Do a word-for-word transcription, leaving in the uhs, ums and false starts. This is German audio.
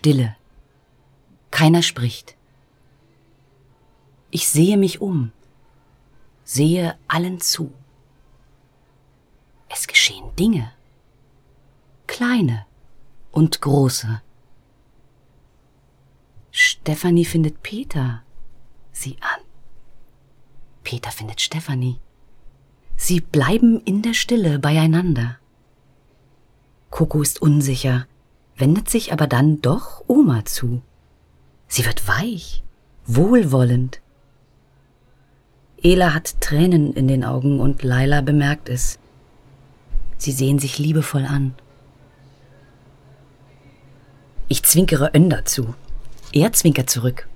Stille. Keiner spricht. Ich sehe mich um, sehe allen zu. Es geschehen Dinge, kleine und große. Stefanie findet Peter, sieh an. Peter findet Stefanie. Sie bleiben in der Stille beieinander. Coco ist unsicher, wendet sich aber dann doch Oma zu. Sie wird weich, wohlwollend. Ela hat Tränen in den Augen und Laila bemerkt es. Sie sehen sich liebevoll an. Ich zwinkere Önder zu. Er zwinkert zurück.